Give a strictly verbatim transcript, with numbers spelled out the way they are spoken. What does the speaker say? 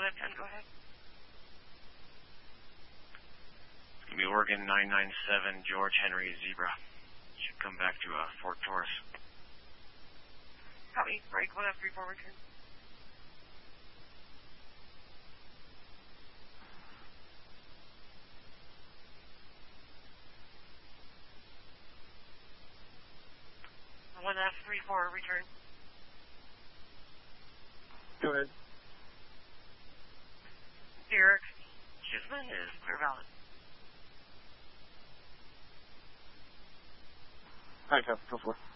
five ten, go ahead. It's going to be Oregon nine nine seven, George Henry Zebra. Should come back to uh, Fort Taurus. Copy. Break one F three four, return. one F three four, return. Go ahead. Derek Chisholm is clear valid. Hi, Cap. Go for it.